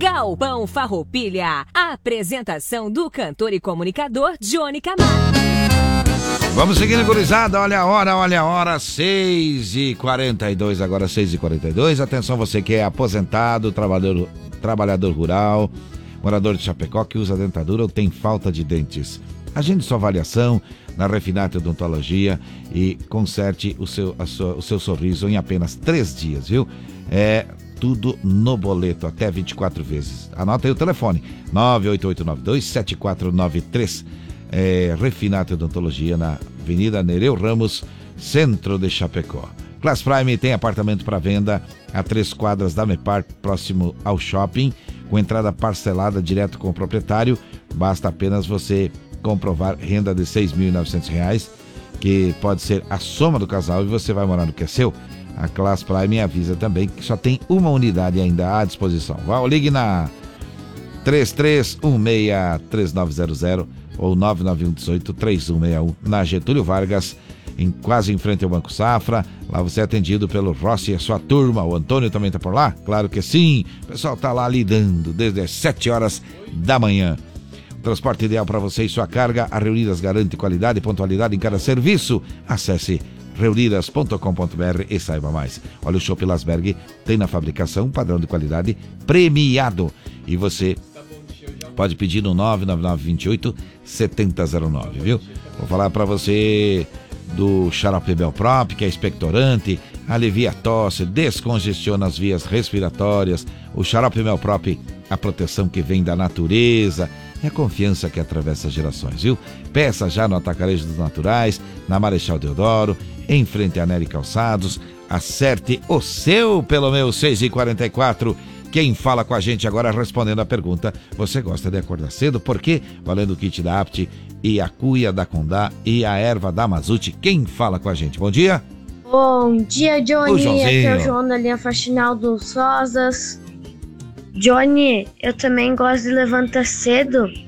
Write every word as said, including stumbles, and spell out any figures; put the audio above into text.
Galpão Farroupilha. Apresentação do cantor e comunicador Johnny Camargo. Vamos seguindo, gurizada. Olha a hora, olha a hora. seis e quarenta e dois, agora seis e quarenta e dois. Atenção, você que é aposentado, trabalhador, trabalhador rural, morador de Chapecó que usa dentadura ou tem falta de dentes. Agende sua avaliação na Refinate Odontologia e conserte o seu, a sua, o seu sorriso em apenas três dias, viu? É tudo no boleto, até vinte e quatro vezes. Anota aí o telefone, nove oito oito nove dois sete quatro nove três. É, Refinate Odontologia, na Avenida Nereu Ramos, centro de Chapecó. Class Prime tem apartamento para venda a três quadras da Mepar, próximo ao shopping, com entrada parcelada direto com o proprietário. Basta apenas você comprovar renda de seis mil e novecentos reais, que pode ser a soma do casal, e você vai morar no que é seu. A Class Prime avisa também que só tem uma unidade ainda à disposição. Vá, ligue na três três um seis três nove zero zero ou nove nove um um oito três um seis um, na Getúlio Vargas, em, quase em frente ao Banco Safra. Lá você é atendido pelo Rossi e a sua turma. O Antônio também está por lá? Claro que sim. O pessoal está lá lidando desde as sete horas da manhã. Transporte ideal para você e sua carga. A Reunidas garante qualidade e pontualidade em cada serviço. Acesse reunidas ponto com ponto br e saiba mais. Olha, o Chopp Lasberg tem na fabricação um padrão de qualidade premiado. E você pode pedir no nove nove nove dois oito sete zero zero nove, viu? Vou falar para você do xarope Belprop, que é expectorante, alivia a tosse, descongestiona as vias respiratórias. O xarope Belprop, a proteção que vem da natureza, é a confiança que atravessa gerações, viu? Peça já no Atacarejo dos Naturais, na Marechal Deodoro, em frente a Nery Calçados. Acerte o seu pelo meu seis e quarenta e quatro. Quem fala com a gente agora respondendo a pergunta: você gosta de acordar cedo? Por quê? Valendo o kit da Apt e a cuia da Condá e a erva da Mazute. Quem fala com a gente? Bom dia. Bom dia, Johnny. Ô, aqui é o João da linha Faxinal dos Rosas. Johnny, eu também gosto de levantar cedo